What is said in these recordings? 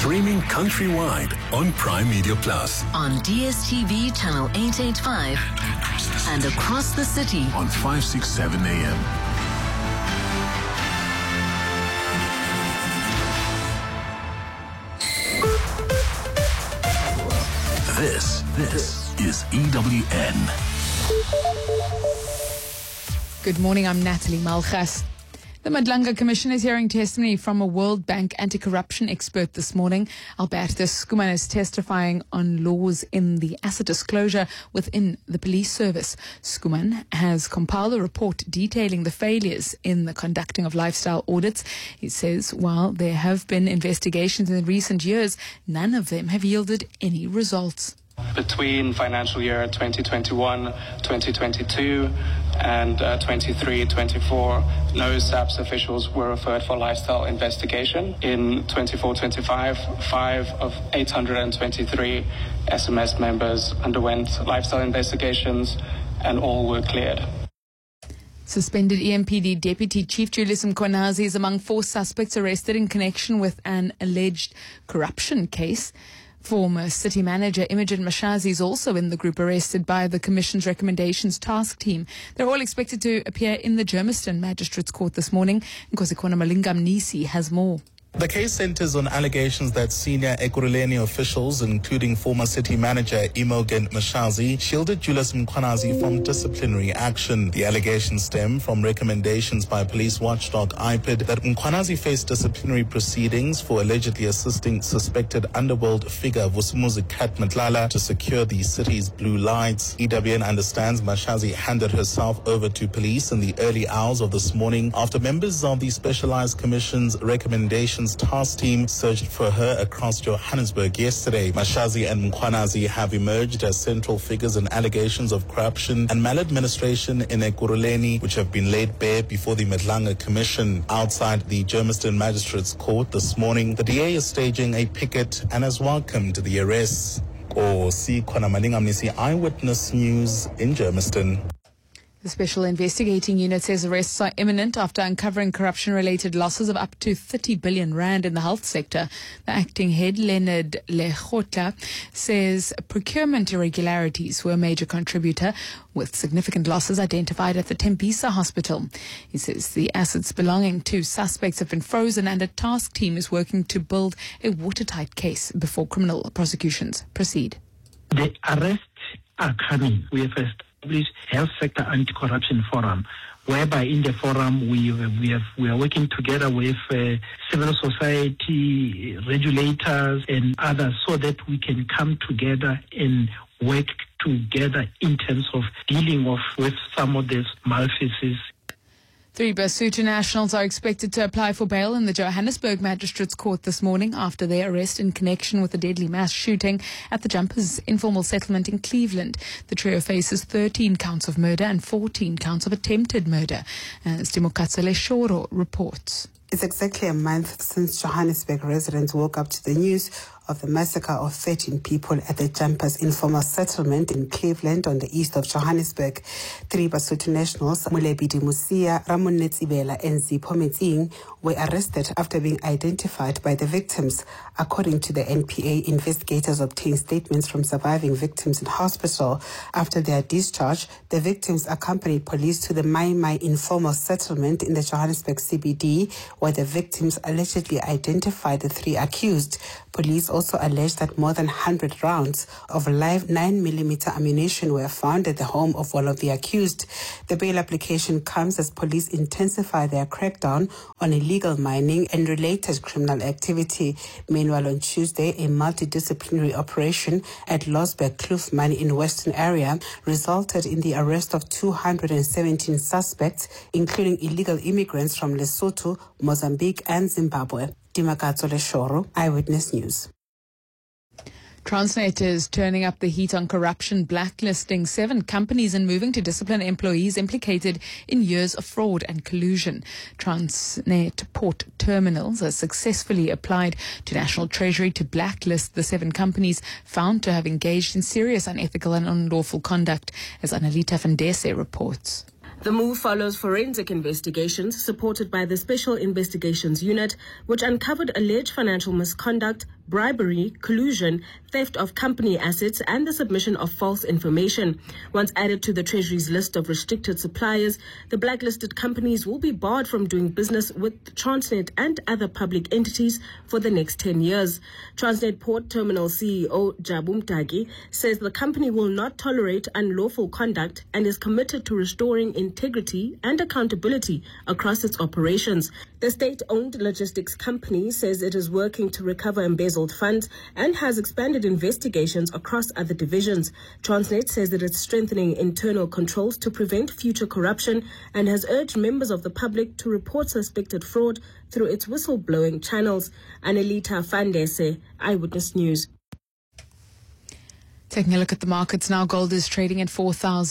Streaming countrywide on Prime Media Plus. On DSTV channel 885 and across the city on 567 AM. This is EWN. Good morning, I'm Natalie Malchas. The Madlanga Commission is hearing testimony from a World Bank anti-corruption expert this morning. Albertus Schoeman is testifying on laws in the asset disclosure within the police service. Schoeman has compiled a report detailing the failures in the conducting of lifestyle audits. He says while there have been investigations in recent years, none of them have yielded any results. Between financial year 2021-2022 and 23-24, no SAPS officials were referred for lifestyle investigation. In 24-25, 5 of 823 SMS members underwent lifestyle investigations and all were cleared. Suspended EMPD Deputy Chief Julius Mkhwanazi is among 4 suspects arrested in connection with an alleged corruption case. Former City Manager Imogen Mashazi is also in the group arrested by the Commission's Recommendations Task Team. They're all expected to appear in the Germiston Magistrates Court this morning. Nkosikhona Malingam Nisi has more. The case centers on allegations that senior Ekurhuleni officials, including former city manager Imogen Mashazi, shielded Julius Mkhwanazi from disciplinary action. The allegations stem from recommendations by police watchdog IPID that Mkhwanazi faced disciplinary proceedings for allegedly assisting suspected underworld figure Vusumuzi Kat Matlala to secure the city's blue lights. EWN understands Mashazi handed herself over to police in the early hours of this morning after members of the Specialized Commission's Recommendations Task Team searched for her across Johannesburg yesterday. Mashazi and Mkhwanazi have emerged as central figures in allegations of corruption and maladministration in Ekurhuleni, which have been laid bare before the Madlanga Commission. Outside the Germiston Magistrates Court this morning, the DA is staging a picket and has welcomed the arrests. Nkosikhona Malingam Nisi, Eyewitness News in Germiston. The Special Investigating Unit says arrests are imminent after uncovering corruption-related losses of up to 30 billion rand in the health sector. The acting head, Leonard Lechotla, says procurement irregularities were a major contributor, with significant losses identified at the Tembisa Hospital. He says the assets belonging to suspects have been frozen and a task team is working to build a watertight case before criminal prosecutions proceed. The arrests are coming. We have established Health Sector Anti-Corruption Forum, whereby in the forum we are working together with civil society, regulators and others so that we can come together and work together in terms of dealing with some of these malfeasance. 3 Basotho nationals are expected to apply for bail in the Johannesburg Magistrates Court this morning after their arrest in connection with a deadly mass shooting at the Jumpers informal settlement in Cleveland. The trio faces 13 counts of murder and 14 counts of attempted murder, as Timokatsele Shoro reports. It's exactly a month since Johannesburg residents woke up to the news of the massacre of 13 people at the Jumpers informal settlement in Cleveland on the east of Johannesburg. 3 Basotho nationals, Mulebidi Musia, Ramon Netsibela and Zipho Metsing, were arrested after being identified by the victims. According to the NPA, investigators obtained statements from surviving victims in hospital. After their discharge, the victims accompanied police to the Mai Mai informal settlement in the Johannesburg CBD, where the victims allegedly identified the 3 accused. Police also alleged that more than 100 rounds of live 9mm ammunition were found at the home of one of the accused. The bail application comes as police intensify their crackdown on illegal mining and related criminal activity. Meanwhile, on Tuesday, a multidisciplinary operation at Losberg Kloof Mine in Western Area resulted in the arrest of 217 suspects, including illegal immigrants from Lesotho, Mozambique and Zimbabwe. Timokatsele Shoro, Eyewitness News. Transnet is turning up the heat on corruption, blacklisting 7 companies and moving to discipline employees implicated in years of fraud and collusion. Transnet Port Terminals has successfully applied to National Treasury to blacklist the 7 companies found to have engaged in serious unethical and unlawful conduct, as Annalita Vandese reports. The move follows forensic investigations supported by the Special Investigations Unit, which uncovered alleged financial misconduct, bribery, collusion, theft of company assets, and the submission of false information. Once added to the Treasury's list of restricted suppliers, the blacklisted companies will be barred from doing business with Transnet and other public entities for the next 10 years. Transnet Port Terminal CEO Jabu Mtagi says the company will not tolerate unlawful conduct and is committed to restoring integrity and accountability across its operations. The state-owned logistics company says it is working to recover embezzled funds and has expanded investigations across other divisions. Transnet says that it's strengthening internal controls to prevent future corruption and has urged members of the public to report suspected fraud through its whistleblowing channels. Anelita Fandese, Eyewitness News. Taking a look at the markets now, gold is trading at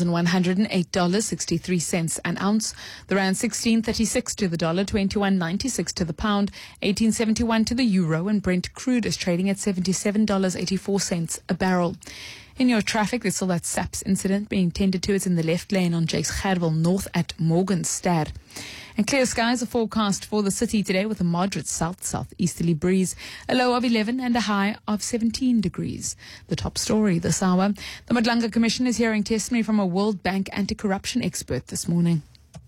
$4,108.63 an ounce. The rand 16.36 to the dollar, 21.96 to the pound, 18.71 to the euro, and Brent crude is trading at $77.84 a barrel. In your traffic, there's still that SAPS incident being tended to. It's in the left lane on Jakes Gerwel North at Morgenstad. And clear skies are forecast for the city today with a moderate southeasterly breeze, a low of 11 and a high of 17 degrees. The top story this hour, the Madlanga Commission is hearing testimony from a World Bank anti-corruption expert this morning.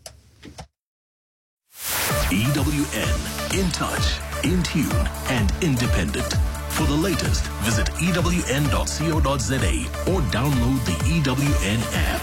EWN, in touch, in tune, and independent. For the latest, visit ewn.co.za or download the EWN app.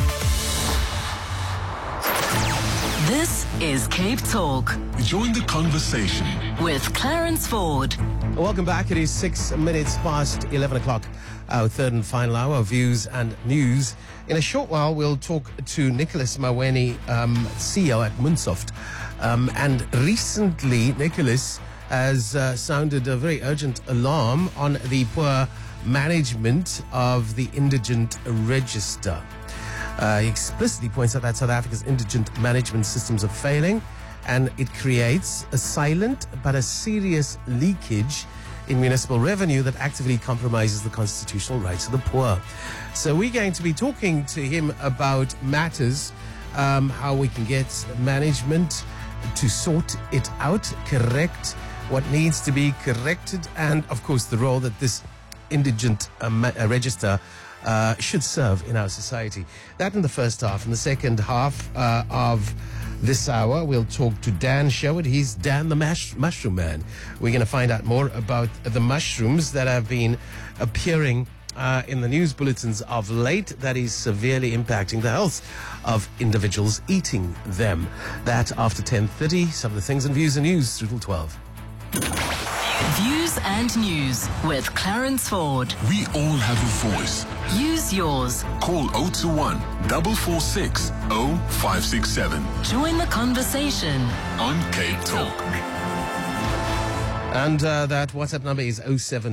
This is Cape Talk Join the conversation with Clarence Ford. Welcome back. It is 6 minutes past 11 o'clock, our third and final hour of views and news. In a short while, we'll talk to Nicholas Maweni, CEO at Moonsoft. And recently, Nicholas has sounded a very urgent alarm on the poor management of the indigent register. He explicitly points out that South Africa's indigent management systems are failing, and it creates a silent but a serious leakage in municipal revenue that actively compromises the constitutional rights of the poor. So we're going to be talking to him about matters, how we can get management to sort it out, correct what needs to be corrected, and of course the role that this indigent register should serve in our society. That in the first half. In the second half of this hour, we'll talk to Dan Sherwood. He's Dan the Mushroom Man. We're going to find out more about the mushrooms that have been appearing in the news bulletins of late that is severely impacting the health of individuals eating them. That after 10:30, some of the things and views and news through till 12. Views and news with Clarence Ford. We all have a voice. Use yours. Call 021 446 0567 Join the conversation on Cape Talk. And that WhatsApp number is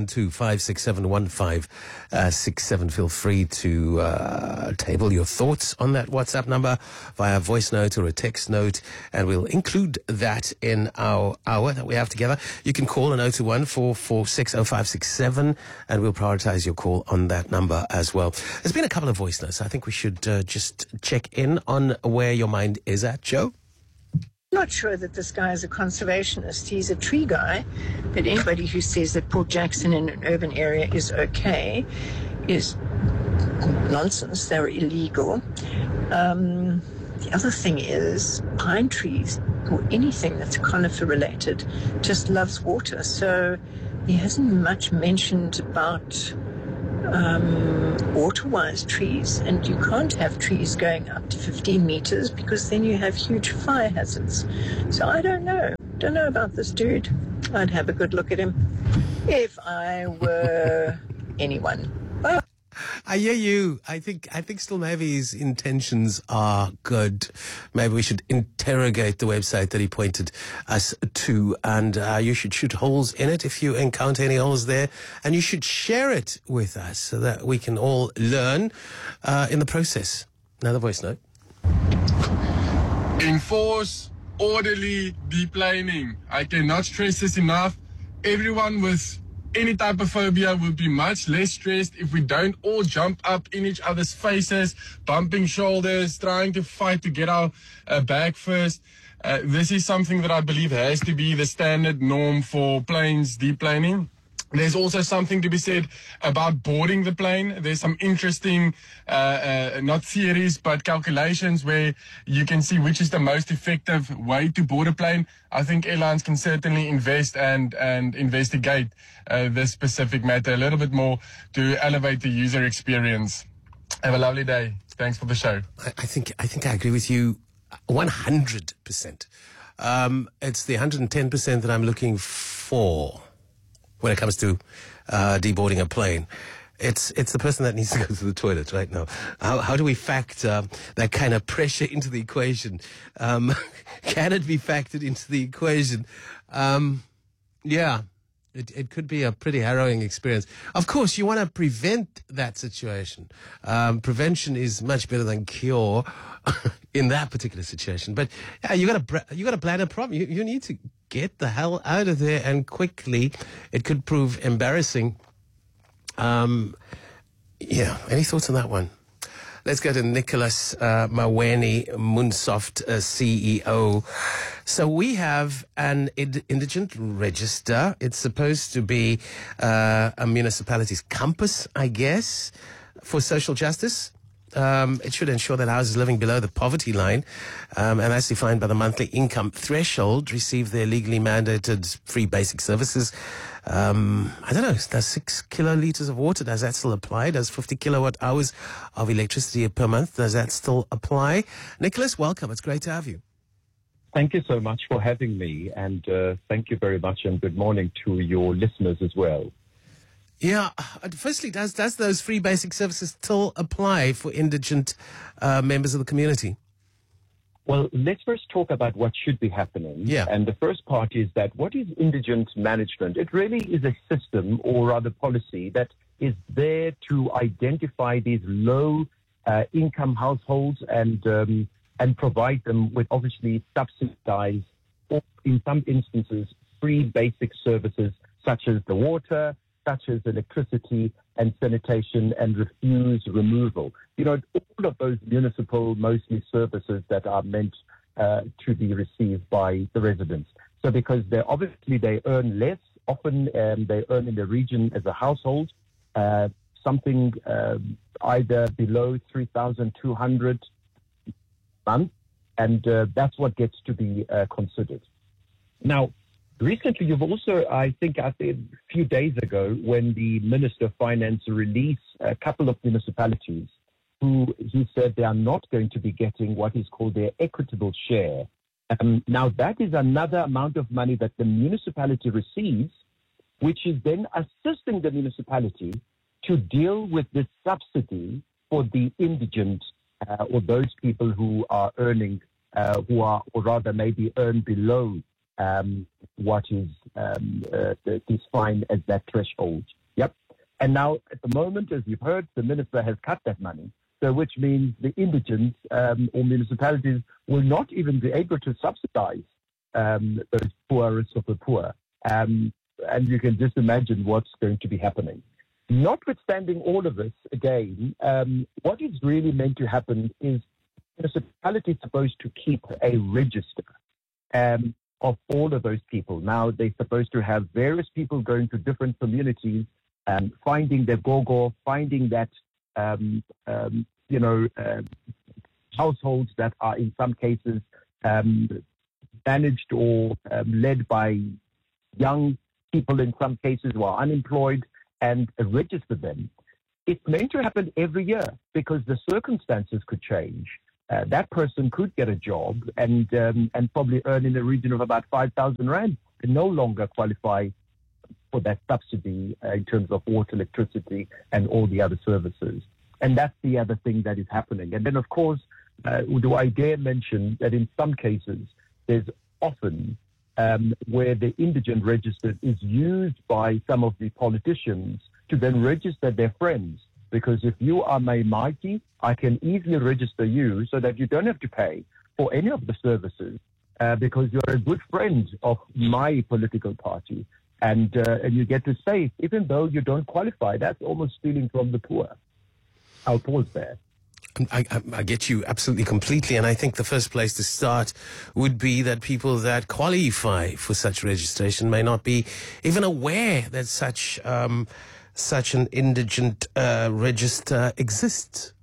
072-567-1567. Feel free to table your thoughts on that WhatsApp number via voice note or a text note, and we'll include that in our hour that we have together. You can call on 021-446-0567, and we'll prioritize your call on that number as well. There's been a couple of voice notes. I think we should just check in on where your mind is at, Joe. Not sure that this guy is a conservationist. He's a tree guy, but anybody who says that Port Jackson in an urban area is okay is nonsense. They're illegal. The other thing is pine trees or anything that's conifer related just loves water. So he hasn't much mentioned about water-wise trees, and you can't have trees going up to 15 meters because then you have huge fire hazards. So I don't know about this dude. I'd have a good look at him if I were anyone. I hear you. I think still maybe his intentions are good. Maybe we should interrogate the website that he pointed us to, and you should shoot holes in it if you encounter any holes there, and you should share it with us so that we can all learn in the process. Another voice note. Enforce orderly deplaning. I cannot stress this enough. Everyone with any type of phobia will be much less stressed if we don't all jump up in each other's faces, bumping shoulders, trying to fight to get our bag first. This is something that I believe has to be the standard norm for planes deplaning. There's also something to be said about boarding the plane. There's some interesting, not theories, but calculations where you can see which is the most effective way to board a plane. I think airlines can certainly invest and investigate this specific matter a little bit more to elevate the user experience. Have a lovely day. Thanks for the show. I think I agree with you 100%. It's the 110% that I'm looking for when it comes to deboarding a plane. It's the person that needs to go to the toilet right now. How do we factor that kind of pressure into the equation? Can it be factored into the equation? Yeah. It could be a pretty harrowing experience. Of course, you want to prevent that situation. Prevention is much better than cure in that particular situation. But yeah, you got to plan a problem. You need to get the hell out of there and quickly. It could prove embarrassing. Yeah. Any thoughts on that one? Let's go to Nicholas Maweni, Moonsoft CEO. So we have an indigent register. It's supposed to be a municipality's compass, I guess, for social justice. It should ensure that houses living below the poverty line, and that's defined by the monthly income threshold, receive their legally mandated free basic services. I don't know, does 6 kiloliters of water, does that still apply? Does 50 kilowatt hours of electricity per month, does that still apply? Nicholas, welcome. It's great to have you. Thank you so much for having me, and thank you very much, and good morning to your listeners as well. Yeah. Firstly, does those free basic services still apply for indigent members of the community? Well, let's first talk about what should be happening. Yeah. And the first part is that what is indigent management? It really is a system, or rather policy, that is there to identify these low income households and provide them with obviously subsidized, or in some instances, free basic services such as the water, such as electricity and sanitation and refuse removal. You know, all of those municipal, mostly services that are meant to be received by the residents. So because they earn less, often they earn in the region as a household, something either below 3,200 a month, and that's what gets to be considered. Now, recently, you've also, I think a few days ago, when the Minister of Finance released a couple of municipalities who he said they are not going to be getting what is called their equitable share. Now, that is another amount of money that the municipality receives, which is then assisting the municipality to deal with this subsidy for the indigent or those people who are earning, or rather maybe earn below what is defined as that threshold. Yep. And now, at the moment, as you've heard, the minister has cut that money, so which means the indigents or municipalities will not even be able to subsidize those poorest of the poor. And you can just imagine what's going to be happening. Notwithstanding all of this, again, what is really meant to happen is the municipality is supposed to keep a register of all of those people. Now, they're supposed to have various people going to different communities and finding their go-go, finding that, households that are in some cases managed or led by young people in some cases who are unemployed, and register them. It's meant to happen every year because the circumstances could change. That person could get a job and probably earn in the region of about 5,000 rand and no longer qualify for that subsidy in terms of water, electricity, and all the other services. And that's the other thing that is happening. And then, of course, do I dare mention that in some cases, there's often where the indigent register is used by some of the politicians to then register their friends. Because if you are my mighty, I can easily register you so that you don't have to pay for any of the services because you're a good friend of my political party. And you get to say, even though you don't qualify, that's almost stealing from the poor. I'll pause there. I get you absolutely completely, and I think the first place to start would be that people that qualify for such registration may not be even aware that such an indigent register exists.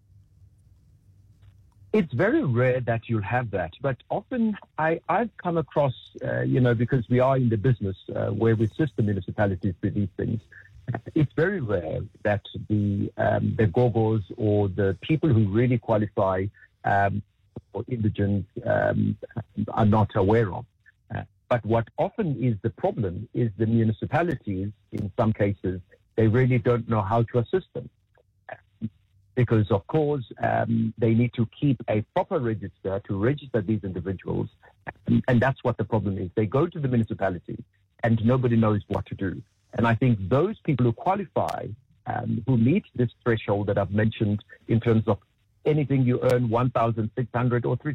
It's very rare that you'll have that, but often I've come across, because we are in the business where we assist the municipalities with these things. It's very rare that the gogos or the people who really qualify for indigent are not aware of. But what often is the problem is the municipalities, in some cases, they really don't know how to assist them. Because, of course, they need to keep a proper register to register these individuals. And that's what the problem is. They go to the municipality and nobody knows what to do. And I think those people who qualify, who meet this threshold that I've mentioned in terms of anything you earn 1,600 or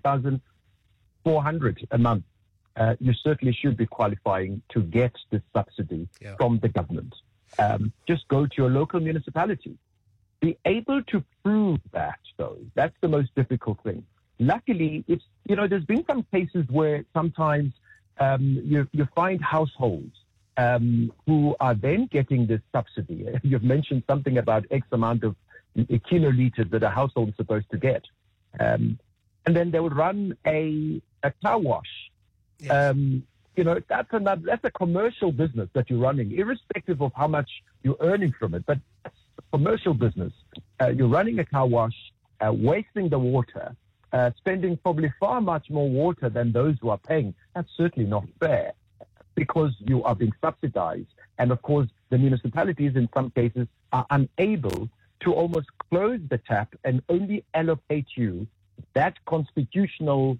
3,400 a month, you certainly should be qualifying to get this subsidy from the government. Just go to your local municipality. Be able to prove that, though. That's the most difficult thing. Luckily, there's been some cases where sometimes you find households who are then getting this subsidy. You've mentioned something about X amount of kiloliters that a household is supposed to get. And then they would run a car wash. Yes. That's a commercial business that you're running, irrespective of how much you're earning from it. But that's a commercial business. You're running a car wash, wasting the water, spending probably far much more water than those who are paying. That's certainly not fair, because you are being subsidized. And of course, the municipalities in some cases are unable to almost close the tap and only allocate you that constitutional,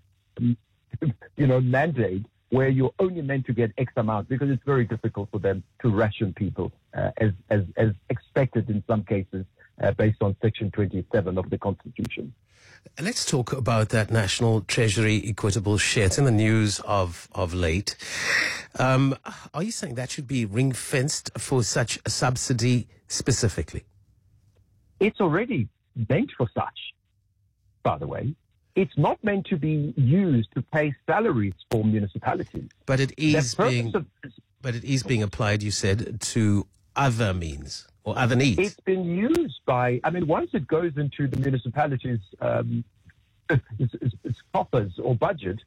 mandate where you're only meant to get X amount, because it's very difficult for them to ration people as expected in some cases based on Section 27 of the Constitution. Let's talk about that National Treasury equitable share. It's in the news of late. Are you saying that should be ring-fenced for such a subsidy specifically? It's already meant for such, by the way. It's not meant to be used to pay salaries for municipalities. But it is being applied, you said, to other means or other needs. It's been used once it goes into the municipalities' coffers or budget,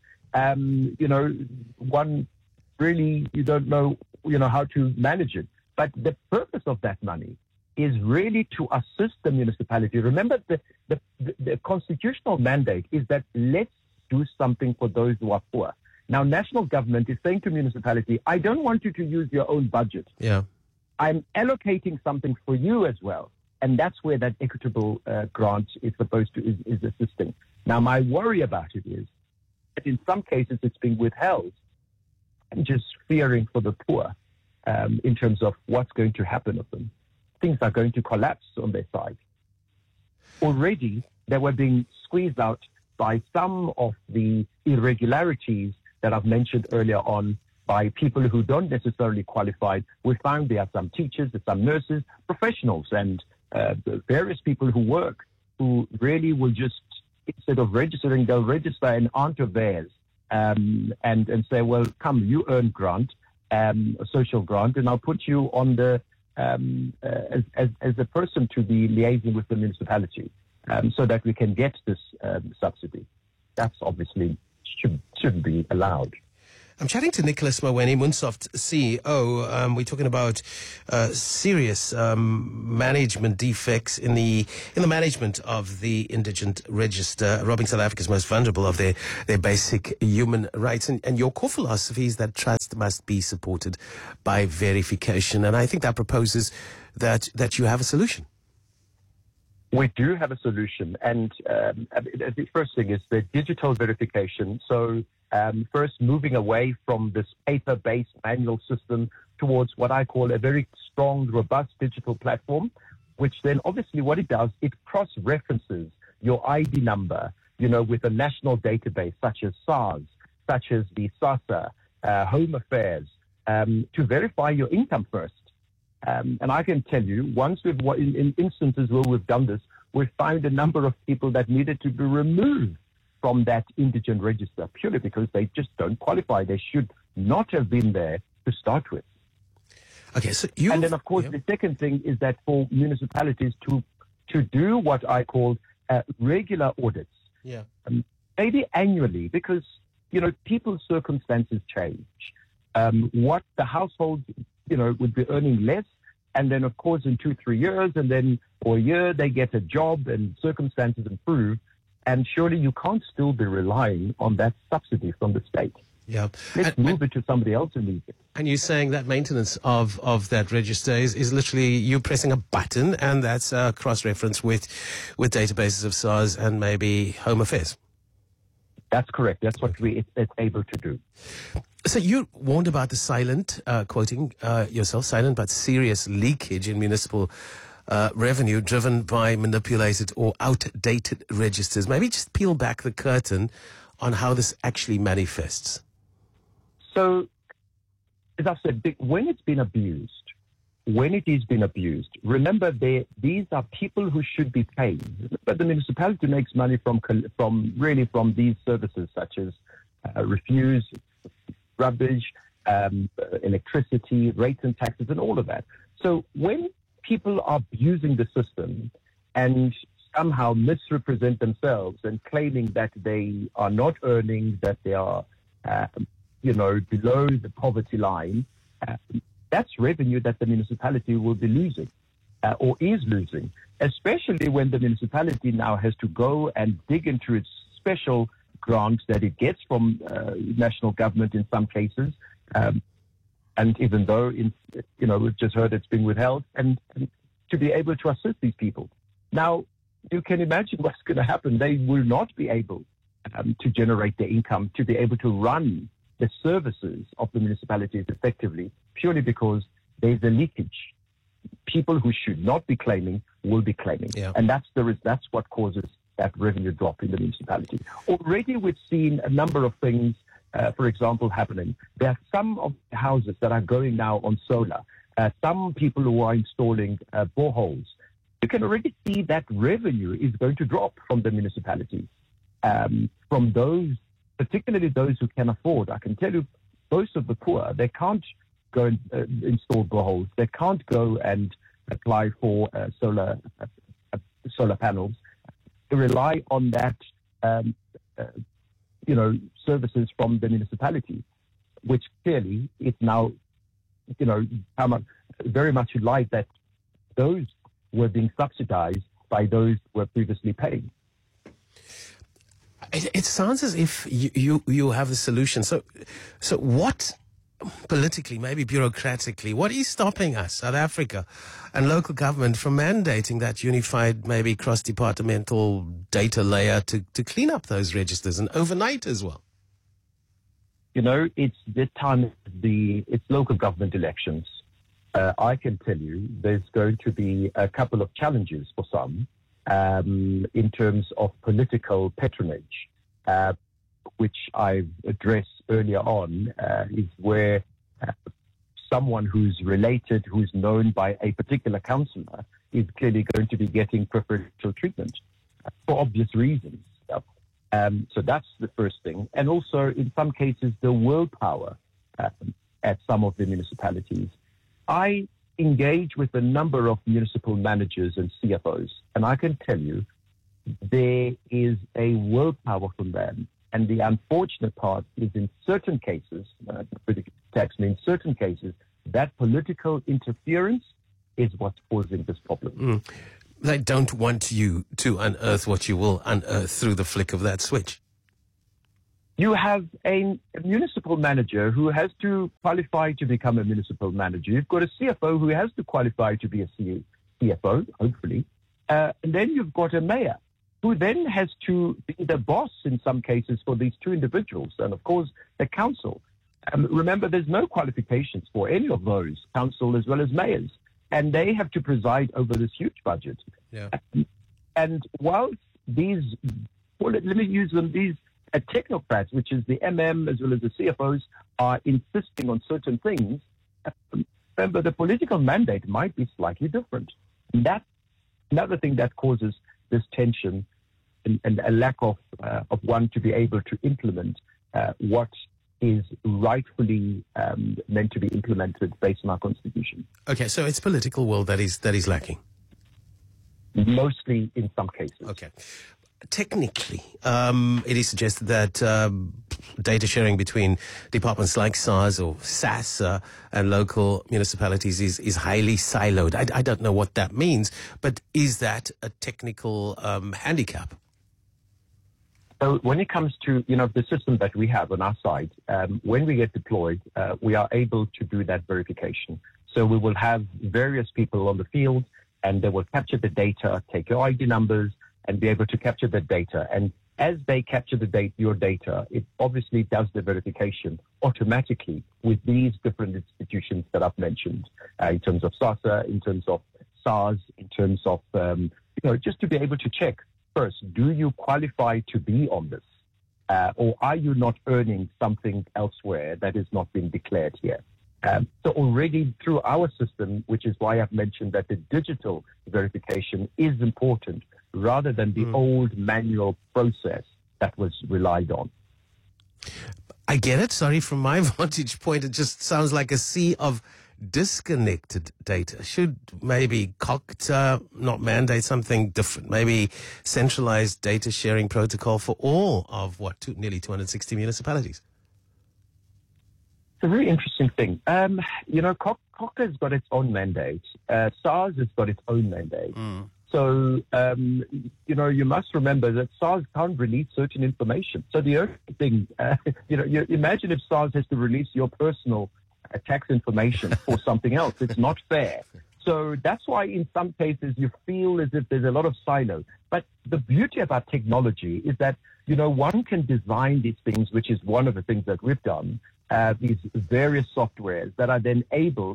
one really, you don't know, how to manage it. But the purpose of that money is really to assist the municipality. Remember, the constitutional mandate is that let's do something for those who are poor. Now, national government is saying to municipality, I don't want you to use your own budget. Yeah. I'm allocating something for you as well. And that's where that equitable grant is supposed to, is assisting. Now, my worry about it is that in some cases it's being withheld and just fearing for the poor in terms of what's going to happen with them. Things are going to collapse on their side. Already, they were being squeezed out by some of the irregularities that I've mentioned earlier on by people who don't necessarily qualify. We found there are some teachers, there's some nurses, professionals, and various people who work who really will just, instead of registering, they'll register an aunt of theirs and say, well, come, you earn grant, a social grant, and I'll put you on the as a person to be liaising with the municipality so that we can get this subsidy. That's obviously shouldn't be allowed. I'm chatting to Nicholas Maweni, Moonsoft CEO. We're talking about serious management defects in the management of the indigent register, robbing South Africa's most vulnerable of their basic human rights. And your core philosophy is that trust must be supported by verification. And I think that proposes that you have a solution. We do have a solution. And the first thing is the digital verification. So first moving away from this paper-based manual system towards what I call a very strong, robust digital platform, which then obviously what it does, it cross-references your ID number, with a national database such as SARS, such as the SASSA, Home Affairs, to verify your income first. And I can tell you, once in instances where we've done this, we found a number of people that needed to be removed from that indigent register purely because they just don't qualify. They should not have been there to start with. Okay, so and then, of course, the second thing is that for municipalities to do what I call regular audits, maybe annually, because people's circumstances change. What the household would be earning less, and then of course in 2-3 years, and then for a year they get a job and circumstances improve, and surely you can't still be relying on that subsidy from the state. Yeah, let's move it to somebody else and leave it. And you're saying that maintenance of that register is literally you pressing a button, and that's cross-reference with databases of SARS and maybe Home Affairs. That's correct. That's what it's able to do. So you warned about the silent, quoting yourself, silent but serious leakage in municipal revenue driven by manipulated or outdated registers. Maybe just peel back the curtain on how this actually manifests. So, as I said, when it is being abused, remember these are people who should be paid. But the municipality makes money from these services such as refuse, rubbish, electricity, rates and taxes, and all of that. So when people are abusing the system and somehow misrepresent themselves and claiming that they are not earning, that they are, below the poverty line, that's revenue that the municipality will be losing or is losing, especially when the municipality now has to go and dig into its special grants that it gets from national government in some cases. And even though, we've just heard it's been withheld, and to be able to assist these people. Now, you can imagine what's going to happen. They will not be able to generate the income to be able to run the services of the municipalities effectively, purely because there's a leakage. People who should not be claiming will be claiming. Yeah. And that's what causes that revenue drop in the municipality. Already we've seen a number of things, for example, happening. There are some of the houses that are going now on solar. Some people who are installing boreholes. You can already see that revenue is going to drop from the municipalities. From those, particularly those who can afford. I can tell you, most of the poor, they can't go and install boreholes. They can't go and apply for solar panels. They rely on that, services from the municipality, which clearly is now, very much like that those were being subsidized by those who were previously paying. It sounds as if you have the solution. So what, politically, maybe bureaucratically, what is stopping us, South Africa and local government, from mandating that unified, maybe cross-departmental data layer to clean up those registers, and overnight as well? It's this time, it's local government elections. I can tell you there's going to be a couple of challenges for some in terms of political patronage, which I've addressed earlier on, is where someone who's related, who's known by a particular councillor, is clearly going to be getting preferential treatment for obvious reasons. So that's the first thing. And also, in some cases, the willpower at some of the municipalities. I engage with a number of municipal managers and CFOs, and I can tell you there is a willpower from them. And the unfortunate part is in certain cases, in certain cases, that political interference is what's causing this problem. They don't want you to unearth what you will unearth through the flick of that switch. You have a municipal manager who has to qualify to become a municipal manager. You've got a CFO who has to qualify to be a CFO, hopefully. And then you've got a mayor who then has to be the boss in some cases for these two individuals. And, of course, the council. Remember, there's no qualifications for any of those, council as well as mayors. And they have to preside over this huge budget. Yeah. And whilst these, let me use them, these technocrats, which is the MM as well as the CFOs, are insisting on certain things, remember the political mandate might be slightly different. And that's another thing that causes this tension and a lack of one to be able to implement what is rightfully meant to be implemented based on our constitution. Okay, so it's political will that is lacking. Mostly in some cases. Okay. Technically, it is suggested that data sharing between departments like SARS or SAS and local municipalities is highly siloed. I don't know what that means, but is that a technical handicap? So when it comes to, the system that we have on our side, when we get deployed, we are able to do that verification. So we will have various people on the field, and they will capture the data, take your ID numbers, and be able to capture the data. And as they capture your data, it obviously does the verification automatically with these different institutions that I've mentioned, in terms of SASSA, in terms of SARS, in terms of, just to be able to check. First, do you qualify to be on this? Or are you not earning something elsewhere that is not being declared here? So already through our system, which is why I've mentioned that the digital verification is important rather than the old manual process that was relied on. I get it. Sorry, from my vantage point, it just sounds like a sea of disconnected data. Should maybe COCTA not mandate something different? Maybe centralized data sharing protocol for all of nearly 260 municipalities? It's a very interesting thing. COCTA has got its own mandate. SARS has got its own mandate. So, you must remember that SARS can't release certain information. So the only thing, you imagine if SARS has to release your personal tax information for something else. It's not fair. So that's why in some cases you feel as if there's a lot of silo. But the beauty about technology is that, one can design these things, which is one of the things that we've done, these various softwares that are then able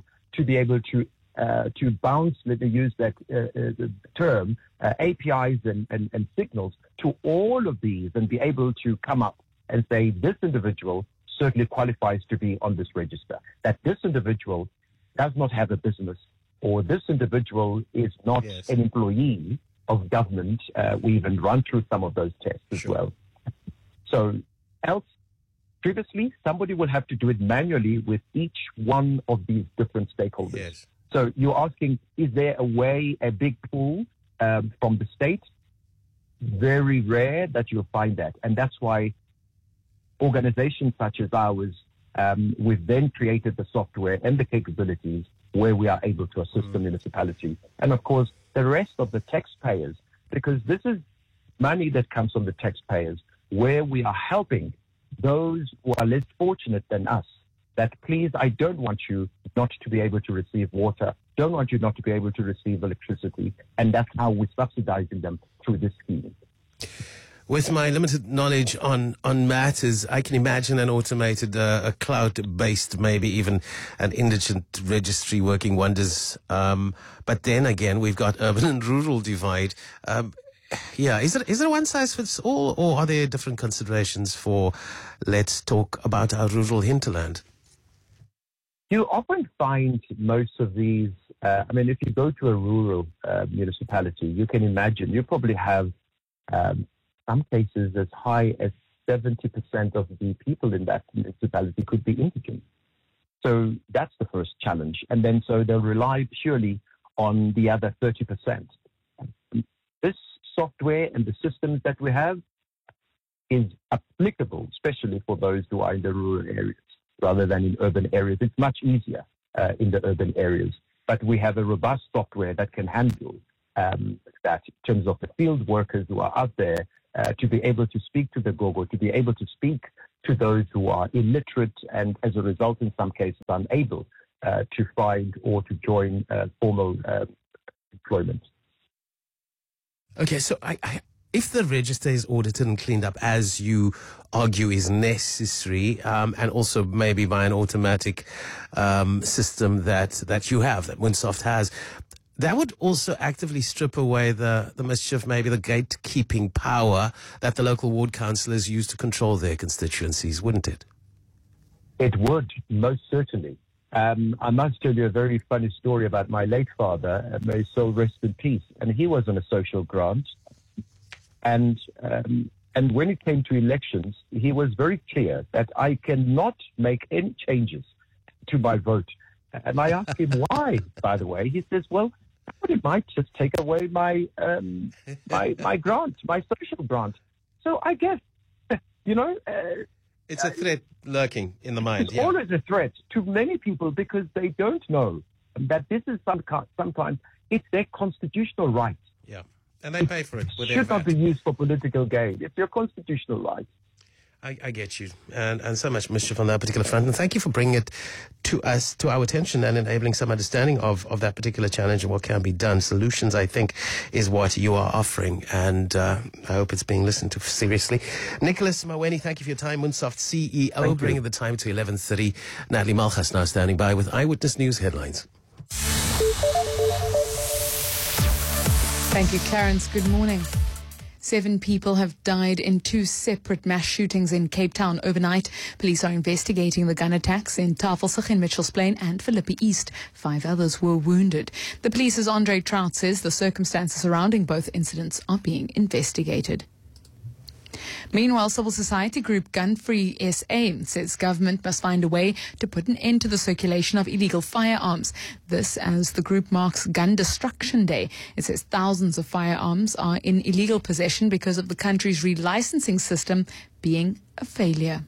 to bounce, let me use that the term, APIs and signals to all of these and be able to come up and say this individual certainly qualifies to be on this register, that this individual does not have a business, or this individual is not an employee of government. We even run through some of those tests as well. So previously, somebody will have to do it manually with each one of these different stakeholders. Yes. So you're asking, is there a big pool from the state? Very rare that you'll find that. And that's why organizations such as ours, we've then created the software and the capabilities where we are able to assist the municipality. And of course, the rest of the taxpayers, because this is money that comes from the taxpayers, where we are helping those who are less fortunate than us. That please, I don't want you not to be able to receive water, don't want you not to be able to receive electricity. And that's how we're subsidizing them through this scheme. With my limited knowledge on matters, I can imagine an automated, a cloud-based, maybe even an indigent registry working wonders. But then again, we've got urban and rural divide. Is it a one-size-fits-all, or are there different considerations for, let's talk about our rural hinterland? You often find most of these, if you go to a rural municipality, you can imagine you probably have some cases as high as 70% of the people in that municipality could be indigent. So that's the first challenge. And then so they'll rely purely on the other 30%. This software and the systems that we have is applicable, especially for those who are in the rural areas rather than in urban areas. It's much easier in the urban areas. But we have a robust software that can handle that in terms of the field workers who are out there, to be able to speak to the gogo, to be able to speak to those who are illiterate and as a result in some cases unable to find or to join formal employment. Okay, so if the register is audited and cleaned up, as you argue is necessary, and also maybe by an automatic system that you have, that Winsoft has, that would also actively strip away the mischief, maybe the gatekeeping power that the local ward councillors use to control their constituencies, wouldn't it? It would, most certainly. I must tell you a very funny story about my late father, may his soul rest in peace. And he was on a social grant, And when it came to elections, he was very clear that I cannot make any changes to my vote. And I asked him why, by the way. He says, well, it might just take away my grant, my social grant. So I guess, it's a threat lurking in the mind. It's always a threat to many people because they don't know that this is sometimes it's their constitutional right. Yeah, and they pay for it. It should not be used for political gain. It's your constitutional right. I get you, and so much mischief on that particular front. And thank you for bringing it to us, to our attention, and enabling some understanding of that particular challenge and what can be done. Solutions, I think, is what you are offering, and I hope it's being listened to seriously. Nicholas Maweni, thank you for your time. Moonsoft CEO, bringing the time to 11:30. Natalie Malchus now standing by with Eyewitness News headlines. Thank you, Clarence. Good morning. 7 people have died in 2 separate mass shootings in Cape Town overnight. Police are investigating the gun attacks in Tafelsig in Mitchells Plain and Philippi East. 5 others were wounded. The police's Andre Trout says the circumstances surrounding both incidents are being investigated. Meanwhile, civil society group Gun Free SA says government must find a way to put an end to the circulation of illegal firearms. This as the group marks Gun Destruction Day. It says thousands of firearms are in illegal possession because of the country's relicensing system being a failure.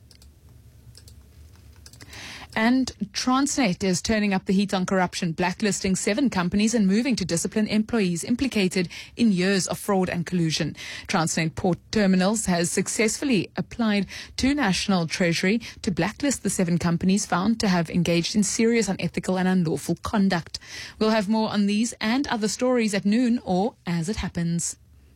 And Transnet is turning up the heat on corruption, blacklisting 7 companies and moving to discipline employees implicated in years of fraud and collusion. Transnet Port Terminals has successfully applied to National Treasury to blacklist the 7 companies found to have engaged in serious unethical and unlawful conduct. We'll have more on these and other stories at noon or as it happens.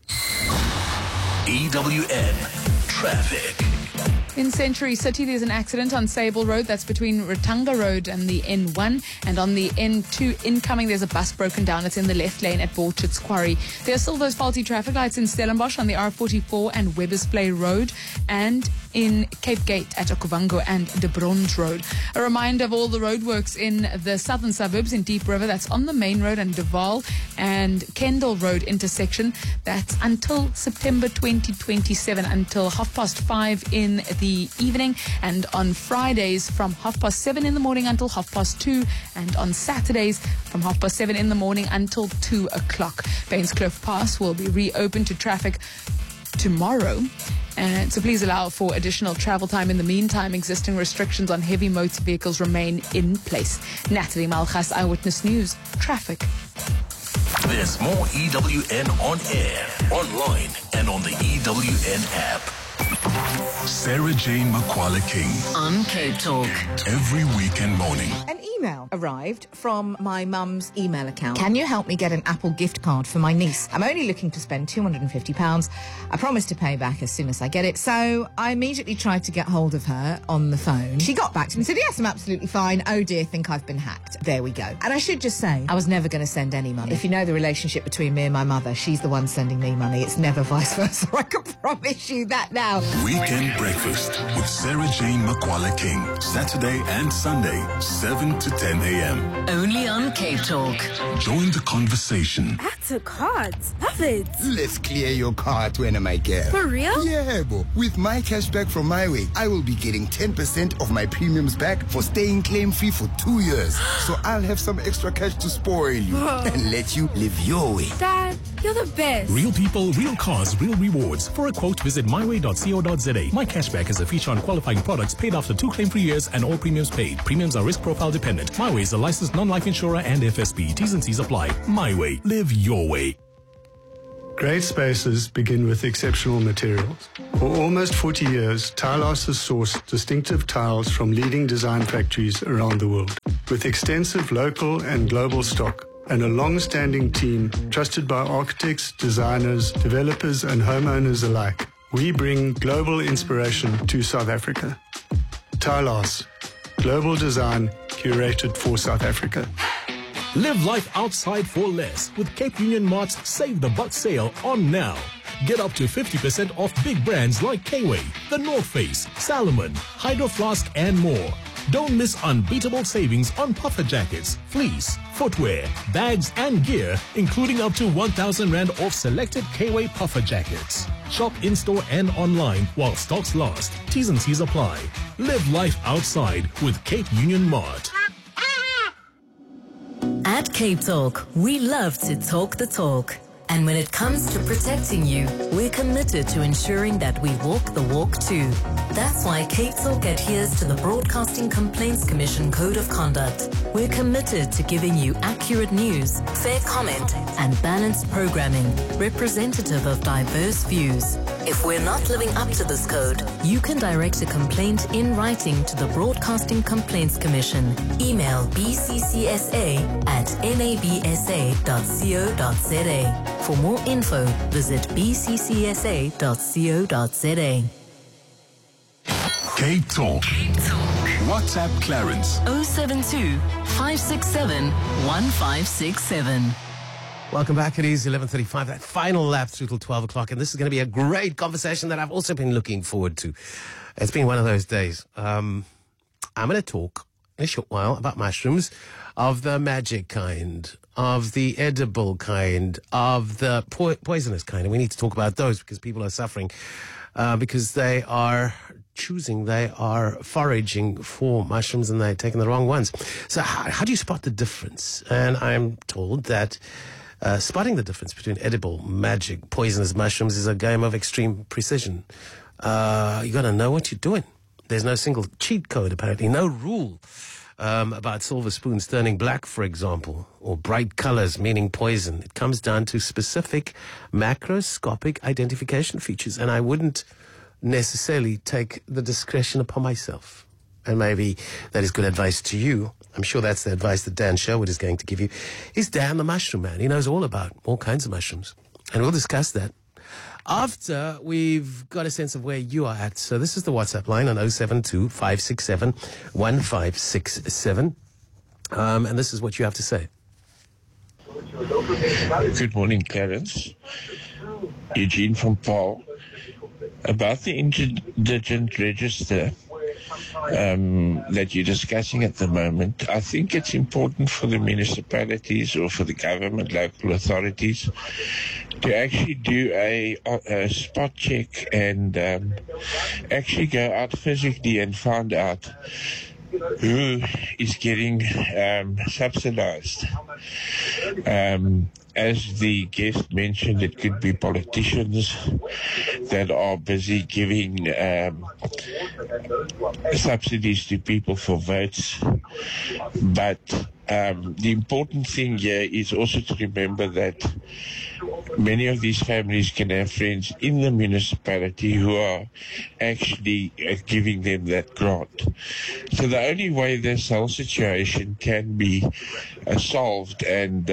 EWN Traffic. In Century City, there's an accident on Sable Road. That's between Ratanga Road and the N1. And on the N2 incoming, there's a bus broken down. It's in the left lane at Borchard's Quarry. There are still those faulty traffic lights in Stellenbosch on the R44 and Webbersplay Road. And in Cape Gate at Okavango and De Bronze Road. A reminder of all the roadworks in the southern suburbs in Deep River. That's on the main road and Duval and Kendall Road intersection. That's until September 2027, until 5:30 in the evening, and on Fridays from 7:30 in the morning until 2:30, and on Saturdays from 7:30 in the morning until 2 o'clock. Bainscliff Pass will be reopened to traffic tomorrow. And so please allow for additional travel time. In the meantime, existing restrictions on heavy motor vehicles remain in place. Natalie Malchus, Eyewitness News, Traffic. There's more EWN on air, online, and on the EWN app. Sarah Jane Makwala King on Cape Talk every weekend morning. An email arrived from my mum's email account. Can you help me get an Apple gift card for my niece? I'm only looking to spend £250. I promise to pay back as soon as I get it. So I immediately tried to get hold of her on the phone. She got back to me and said, yes, I'm absolutely fine. Oh dear, think I've been hacked. There we go. And I should just say, I was never going to send any money. If you know the relationship between me and my mother, she's the one sending me money. It's never vice versa. I can promise you that now. Weekend Breakfast with Sarah Jane Makwala King. Saturday and Sunday, 7 to 10 a.m. Only on Cape Talk. Join the conversation. That's a card. Love it. Let's clear your card when I get. For real? Yeah, bo. With my cashback from MyWay, I will be getting 10% of my premiums back for staying claim-free for 2 years. So I'll have some extra cash to spoil you and let you live your way. Dad, you're the best. Real people, real cars, real rewards. For a quote, visit myway.co.za. My cashback is a feature on qualifying products paid after 2 claim-free years and all premiums paid. Premiums are risk profile dependent. MyWay is a licensed non-life insurer and FSP. T's and C's apply. MyWay. Live your way. Great spaces begin with exceptional materials. For almost 40 years, Tilehouse has sourced distinctive tiles from leading design factories around the world. With extensive local and global stock and a long-standing team trusted by architects, designers, developers and homeowners alike, we bring global inspiration to South Africa. Tilehouse, global design curated for South Africa. Live life outside for less with Cape Union Mart's Save the Buck sale on now. Get up to 50% off big brands like K-Way, The North Face, Salomon, Hydro Flask and more. Don't miss unbeatable savings on puffer jackets, fleece, footwear, bags and gear, including up to 1,000 Rand off selected K-Way puffer jackets. Shop in-store and online while stocks last. T's and C's apply. Live life outside with Cape Union Mart. At Cape Talk, we love to talk the talk. And when it comes to protecting you, we're committed to ensuring that we walk the walk too. That's why Cape Talk adheres to the Broadcasting Complaints Commission Code of Conduct. We're committed to giving you accurate news, fair comment, and balanced programming, representative of diverse views. If we're not living up to this code, you can direct a complaint in writing to the Broadcasting Complaints Commission. Email bccsa@nabsa.co.za. For more info, visit bccsa.co.za. Cape Talk. WhatsApp Clarence. 072 567 1567. Welcome back. It is 11:35. That final lap through till 12 o'clock. And this is going to be a great conversation that I've also been looking forward to. It's been one of those days. I'm going to talk in a short while about mushrooms of the magic kind, of the edible kind, of the poisonous kind. And we need to talk about those because people are suffering because they are foraging for mushrooms and they're taking the wrong ones. So how do you spot the difference? And I'm told that spotting the difference between edible, magic, poisonous mushrooms is a game of extreme precision. You got to know what you're doing. There's no single cheat code, apparently, no rule about silver spoons turning black, for example, or bright colors meaning poison. It comes down to specific macroscopic identification features, and I wouldn't necessarily take the discretion upon myself. And maybe that is good advice to you. I'm sure that's the advice that Dan Sherwood is going to give you. He's Dan the Mushroom Man. He knows all about all kinds of mushrooms. And we'll discuss that after we've got a sense of where you are at. So this is the WhatsApp line on 072 567 1567. And this is what you have to say. Good morning, Clarence. Eugene from Paul. About the indigent register that you're discussing at the moment, I think it's important for the municipalities or for the government, local authorities, to actually do a spot check and actually go out physically and find out who is getting subsidized. As the guest mentioned, it could be politicians that are busy giving subsidies to people for votes. But the important thing here is also to remember that many of these families can have friends in the municipality who are actually giving them that grant. So the only way this whole situation can be solved and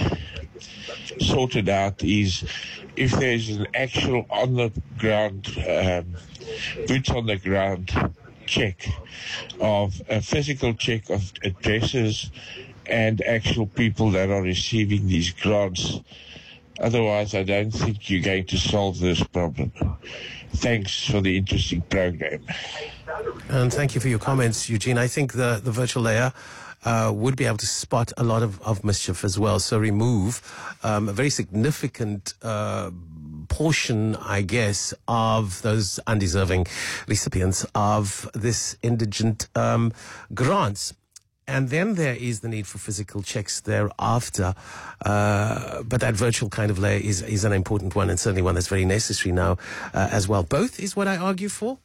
sorted out is if there's an actual on the ground, boots on the ground check of a physical check of addresses and actual people that are receiving these grants. Otherwise, I don't think you're going to solve this problem. Thanks for the interesting program. And thank you for your comments, Eugene. I think the virtual layer would be able to spot a lot of mischief as well. So remove a very significant portion, I guess, of those undeserving recipients of this indigent grants. And then there is the need for physical checks thereafter. But that virtual kind of layer is an important one, and certainly one that's very necessary now as well. Both is what I argue for.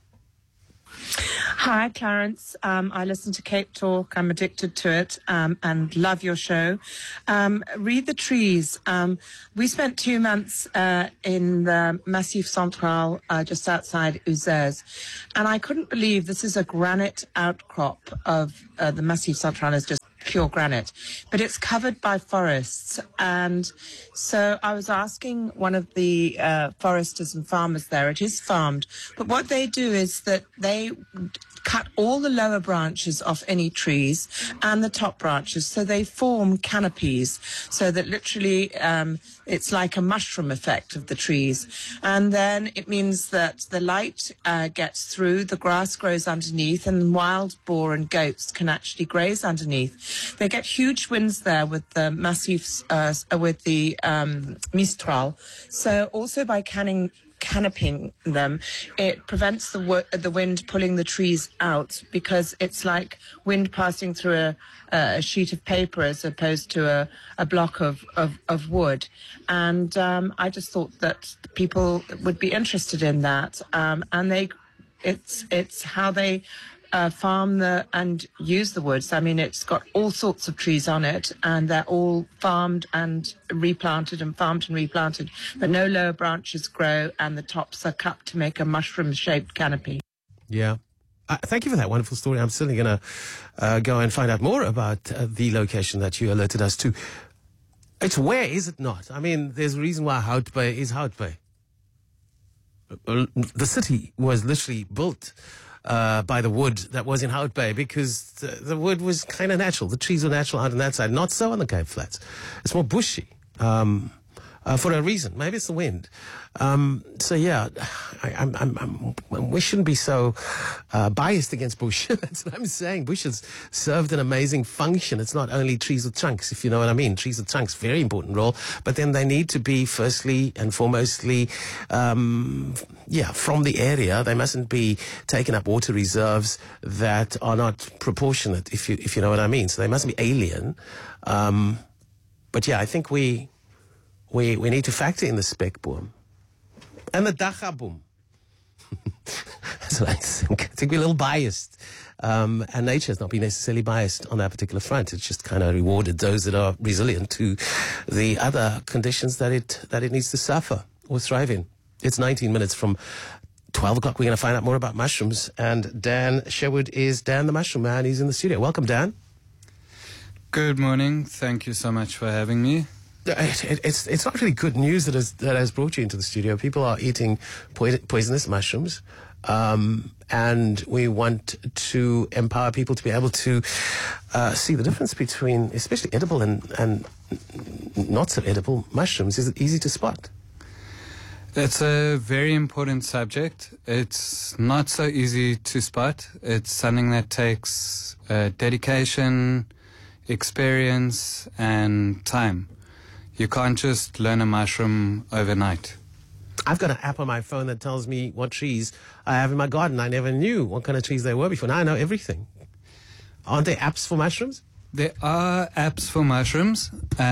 Hi, Clarence. I listen to Cape Talk. I'm addicted to it and love your show. Read the trees. We spent 2 months in the Massif Central just outside Uzès, and I couldn't believe this is a granite outcrop of the Massif Central is just pure granite, but it's covered by forests. And so I was asking one of the foresters and farmers there, it is farmed, but what they do is that they cut all the lower branches off any trees and the top branches, so they form canopies, so that literally it's like a mushroom effect of the trees. And then it means that the light gets through, the grass grows underneath, and wild boar and goats can actually graze underneath. They get huge winds there with the Massif, with the Mistral. So also by cutting canopying them, it prevents the wind pulling the trees out, because it's like wind passing through a sheet of paper as opposed to a block of wood. And I just thought that people would be interested in that. And it's how they farm and use the woods. I mean, it's got all sorts of trees on it, and they're all farmed and replanted and farmed and replanted, but no lower branches grow, and the tops are cut to make a mushroom-shaped canopy. Yeah. Thank you for that wonderful story. I'm certainly going to go and find out more about the location that you alerted us to. It's where, is it not? I mean, there's a reason why Hout Bay is Hout Bay. The city was literally built by the wood that was in Hout Bay, because the wood was kind of natural. The trees were natural out on that side. Not so on the Cape Flats. It's more bushy. For a reason. Maybe it's the wind. So yeah, we shouldn't be so biased against bush. That's what I'm saying. Bush has served an amazing function. It's not only trees with trunks, if you know what I mean. Trees with trunks, very important role. But then they need to be firstly and foremostly, from the area. They mustn't be taking up water reserves that are not proportionate, if you know what I mean. So they mustn't be alien. But yeah, I think we need to factor in the spec boom and the dacha boom. That's what I think. I think we're a little biased. And nature has not been necessarily biased on that particular front. It's just kind of rewarded those that are resilient to the other conditions that it needs to suffer or thrive in. It's 19 minutes from 12 o'clock. We're going to find out more about mushrooms. And Dan Sherwood is Dan the Mushroom Man. He's in the studio. Welcome, Dan. Good morning. Thank you so much for having me. It's not really good news that has brought you into the studio. People are eating poisonous mushrooms, and we want to empower people to be able to see the difference between, especially edible and not so edible mushrooms. Is it easy to spot? It's a very important subject. It's not so easy to spot. It's something that takes dedication, experience, and time. You can't just learn a mushroom overnight. I've got an app on my phone that tells me what trees I have in my garden. I never knew what kind of trees they were before. Now I know everything. Aren't there apps for mushrooms? There are apps for mushrooms.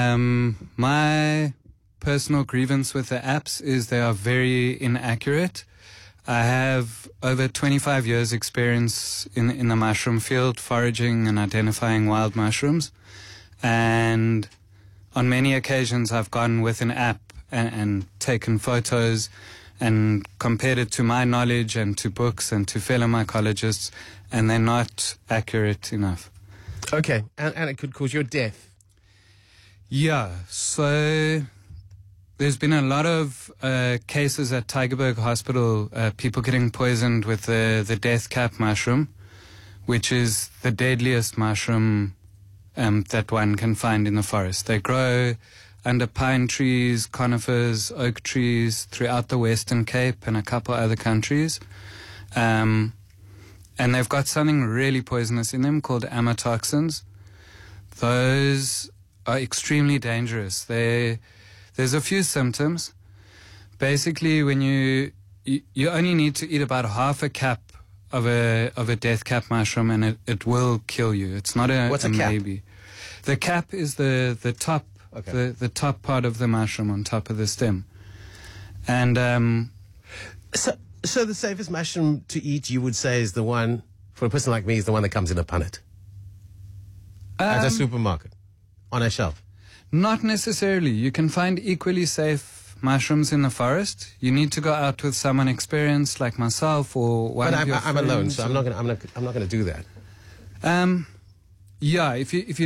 My personal grievance with the apps is they are very inaccurate. I have over 25 years experience in the mushroom field, foraging and identifying wild mushrooms. And on many occasions, I've gone with an app and taken photos and compared it to my knowledge and to books and to fellow mycologists, and they're not accurate enough. Okay, and it could cause your death. Yeah, so there's been a lot of cases at Tygerberg Hospital, people getting poisoned with the death cap mushroom, which is the deadliest mushroom that one can find in the forest. They grow under pine trees, conifers, oak trees throughout the Western Cape and a couple other countries. And they've got something really poisonous in them called amatoxins. Those are extremely dangerous. There's a few symptoms. Basically, when you only need to eat about half a cap of a death cap mushroom, and it will kill you. It's not What's a cap? maybe. The cap is the top, okay, the top part of the mushroom on top of the stem. And so the safest mushroom to eat, you would say, is the one, for a person like me, is the one that comes in a punnet at a supermarket on a shelf. Not necessarily. You can find equally safe mushrooms in the forest. You need to go out with someone experienced like myself or one of your friends. I'm alone, so I'm not going to do that. Yeah, if you